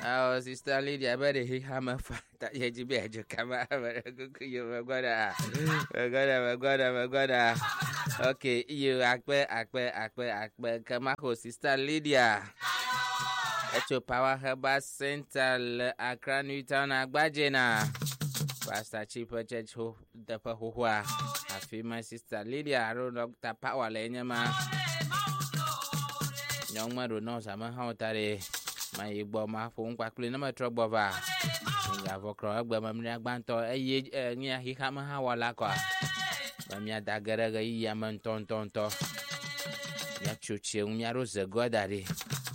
Oh, Sister Lydia, better he hammer that you be a camera. You gotta. Okay, you akbe. Come on, Sister Lydia. At your power Herbal Center, Accra, Newtown, Agbajena. Pastor Chief Church, the Pahua. I feel my Sister Lydia. I don't know the power, Lenyama. Young man who knows I'm a haunted. My igbo ma fo nkwa kule na matrobo ba nga vokro agba mamri agbanto nya hika ma ha wala kwa mamia dagara ga yi ya man ton ya chuche unya roze godari